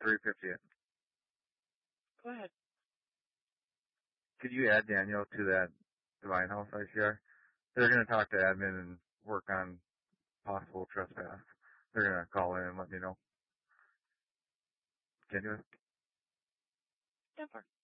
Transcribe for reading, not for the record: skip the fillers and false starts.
350. Go ahead. Could you add Daniel to that Divine House ICR? They're going to talk to admin and work on possible trespass. They're going to call in and let me know. Can you? Denver.